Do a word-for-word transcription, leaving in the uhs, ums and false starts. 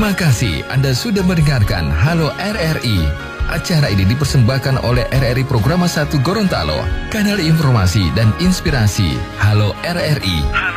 Terima kasih Anda sudah mendengarkan Halo R R I. Acara ini dipersembahkan oleh R R I Programa satu Gorontalo, kanal informasi dan inspirasi Halo R R I.